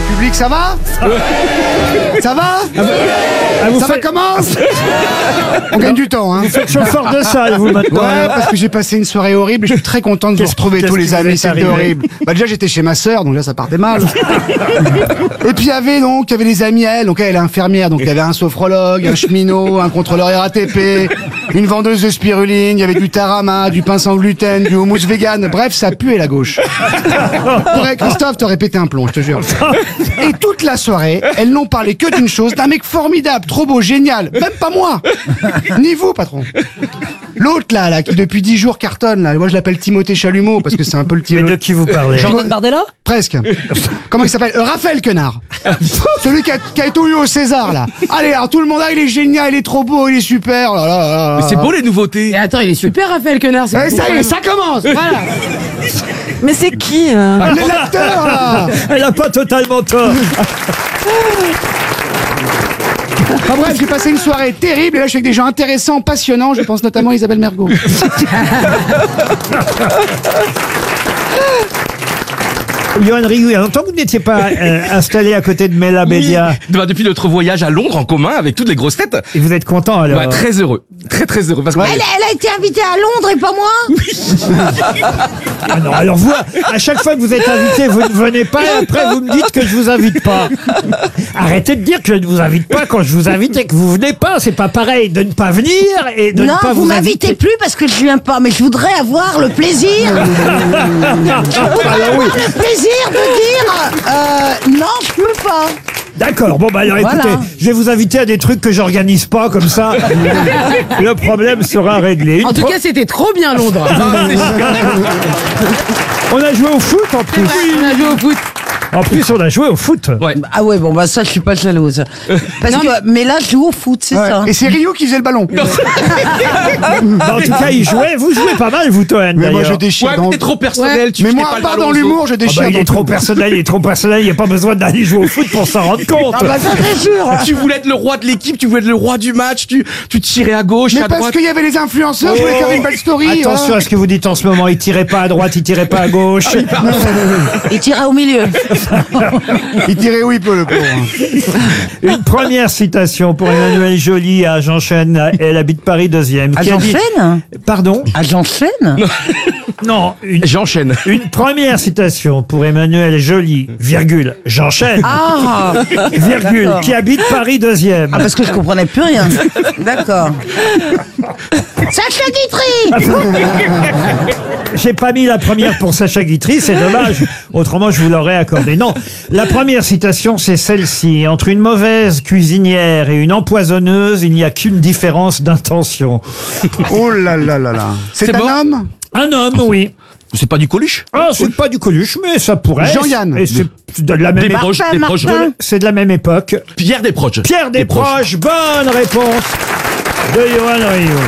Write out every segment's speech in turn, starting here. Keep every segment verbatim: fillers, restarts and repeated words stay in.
République, ça va? Ça va? Ah, vous Ça faites, va comment? On gagne du temps, hein. vous faites chauffeur de salle, vous, maintenant. Ouais, parce que j'ai passé une soirée horrible et je suis très content de vous Qu'est-ce- retrouver qu'est-ce tous qui les vous amis, est c'était arrivé horrible. Bah déjà j'étais chez ma sœur, donc là ça partait mal. Et puis il y avait donc, il y avait les amis à elle, donc elle est infirmière, donc il y avait un sophrologue, un cheminot, un contrôleur R A T P, une vendeuse de spiruline, il y avait du tarama, du pain sans gluten, du houmous vegan, bref ça puait la gauche. Ouais, Christophe, t'aurais pété un plomb, je te jure. Et toute la soirée, elles n'ont parlé que d'une chose, d'un mec formidable, trop beau, génial, même pas moi. Ni vous, patron. L'autre là, là, qui depuis dix jours cartonne, là, moi je l'appelle Timothée Chalumeau parce que c'est un peu le Mais Timothée. de qui vous parlez? Jean- Bardella? Presque. Comment il s'appelle? Euh, Raphaël Quenard. Celui qui a, qui a tout eu au César, là. Allez, alors tout le monde, ah, il est génial, il est trop beau, il est super. Là, là, là, là. Mais c'est beau les nouveautés. Et attends, il est super, Raphaël Quenard. Eh, ça y est, ça commence. Voilà. Mais c'est qui euh Ah, l'acteur, là. Elle a pas totalement tort. Enfin bref, j'ai passé une soirée terrible et là je suis avec des gens intéressants, passionnants. Je pense notamment à Isabelle Mergo. Johan Rioux, il y a longtemps que vous n'étiez pas euh, installé à côté de Mela Bédia. Oui. Bah, depuis notre voyage à Londres en commun avec toutes les grosses têtes. Et vous êtes content alors? Bah, très heureux. Très très heureux. Parce que Elle, elle a été invitée à Londres et pas moi. Ah non, alors vous, à chaque fois que vous êtes invité, vous ne venez pas et après vous me dites que je vous invite pas. Arrêtez de dire que je ne vous invite pas quand je vous invite et que vous venez pas. C'est pas pareil de ne pas venir et de Non, ne pas vous vous m'invitez inviter. plus parce que je viens pas, mais je voudrais avoir le plaisir. Je voudrais avoir le plaisir de dire euh, non, je peux pas. D'accord, bon bah alors Voilà. écoutez, je vais vous inviter à des trucs que j'organise pas, comme ça le problème sera réglé. Une En tout pro- cas, c'était trop bien, Londres. On a joué au foot en plus. On a joué au foot. En plus, on a joué au foot. Ouais. Ah ouais, bon bah ça je suis pas jalouse. Parce Non, que mais là je joue au foot, c'est Ouais. ça. Et c'est Rio qui faisait le ballon. Bah, en tout cas, il jouait. Vous jouez pas mal, vous, Toen, Mais moi d'ailleurs. je déchire. Ouais, dans- mais t'es trop personnel. Tu Mais tu moi, mets pas à le part ballon dans aux l'humour, autres. je Ah déchire. bah, il dans est trop tout. personnel, il est trop personnel, il n'y a pas besoin d'aller jouer au foot pour s'en rendre compte. Ah bah ça c'est sûr. Tu voulais être le roi de l'équipe, tu voulais être le roi du match, tu, tu tirais à gauche, Mais à parce droite. qu'il y avait les influenceurs, je voulais faire une belle story. Attention hein. à ce que vous dites en ce moment, il tirait pas à droite, il tirait pas à gauche. Il tirait au milieu. Il tirait où il peut, le pauvre. Une première citation pour Emmanuelle Joly à J'enchaîne, elle habite Paris deuxième. Ah qui a dit- j'enchaîne. Pardon? Ah j'enchaîne. Non, une, J'enchaîne. une première citation pour Emmanuelle Joly, virgule, j'enchaîne, Ah. virgule, D'accord. qui habite Paris deuxième. Ah parce que je comprenais plus rien. D'accord. Sacha Guitry. J'ai pas mis la première pour Sacha Guitry, c'est dommage. Autrement, je vous l'aurais accordé. Non, la première citation, c'est celle-ci. Entre une mauvaise cuisinière et une empoisonneuse, il n'y a qu'une différence d'intention. Oh là là là là. C'est C'est un bon homme? Un homme, oui. C'est pas du Coluche? Ah, c'est pas du Coluche, mais ça pourrait. Jean-Yann. Et c'est de la même Des époque. proches, des proches. Martin. C'est de la même époque. Pierre Desproges. Pierre Des Desproges, bonne réponse de Johan Rioux.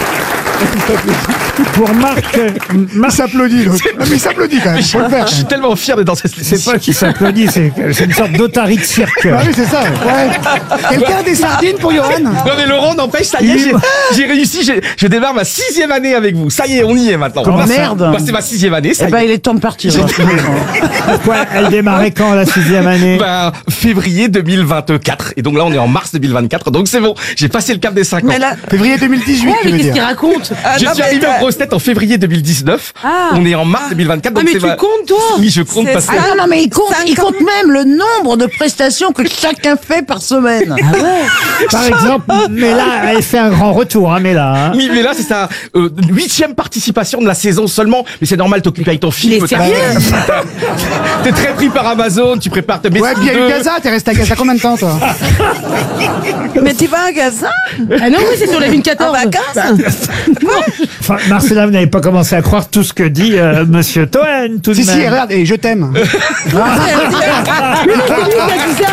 Pour Marc, Il Marc s'applaudit, l'autre. Non, mais il s'applaudit quand même. Faut le faire. Je suis tellement fier d'être dans cette c'est pas qui s'applaudit, c'est c'est une sorte d'otarie de cirque. Ah oui, c'est ça. Ouais. Quelqu'un a des sardines pour Johan? Non mais Laurent, n'empêche, ça y est, j'ai- j'ai réussi, j'ai- je démarre ma sixième année avec vous. Ça y est, on y est maintenant. Comment Bah, ça Merde. bah, c'est ma sixième année, ça Eh y ben est. il est temps de partir. Pourquoi elle démarrait quand la sixième année? Bah, février deux mille vingt-quatre. Et donc là, on est en mars deux mille vingt-quatre. Donc c'est bon, j'ai passé le cap des cinq ans. Mais là, Février deux mille dix-huit, Ouais, tu mais veux qu'est-ce qu'il dire. raconte? ah, Je non, suis mais arrivé t'as- aux grosses têtes en février deux mille dix-neuf. Ah. On est en mars deux mille vingt-quatre. Ah, Donc mais c'est tu ma- comptes, toi? Oui, je compte C'est parce que... Ah non, non, mais il compte, Cinq il ans. compte même le nombre de prestations que chacun fait par semaine. Par exemple, mais là, elle fait un grand retour, hein, mais là. Hein. Oui, mais là, c'est sa euh, huitième participation de la saison seulement. Mais c'est normal, t'occupes avec ton film. Il est t'as- sérieux? T'es très pris par Amazon, tu prépares tes Ouais, puis il y a eu deux. Gaza, t'es resté à Gaza combien de temps, toi? mais tu vas à Gaza Ah non, oui, c'est sur la ligne en quatorze. vacances? Enfin, Marcella, vous n'avez pas commencé à croire tout ce que dit euh, Monsieur Toen, tout de Si, même. si, regarde, et je t'aime. Oui, mais c'est lui qui a dit ça.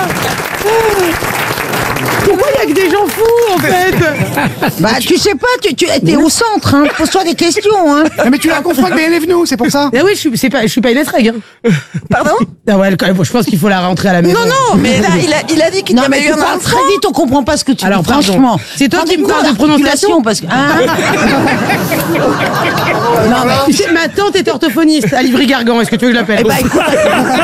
Pourquoi il y a que des gens fous, en fait? Bah tu sais pas, tu, tu es au centre, hein. Pose-toi des questions, hein. Non, mais tu la confonds avec B N F nous, c'est pour ça. Ah oui, je suis, c'est pas, je suis pas une estrègue, hein. Pardon? Ah ouais, quand même, je pense qu'il faut la rentrer à la maison. Non, non, mais là, il a, il a dit qu'il y Non avait mais eu tu un parles enfant. très vite, on comprend pas ce que tu Alors, dis, pardon. franchement. C'est toi qui me Prends des parles de cours prononciation d'articulation, parce que... Hein. Non, mais tu sais, ma tante était orthophoniste à Livry-Gargan. Est-ce que tu veux que je l'appelle? Eh ben écoute...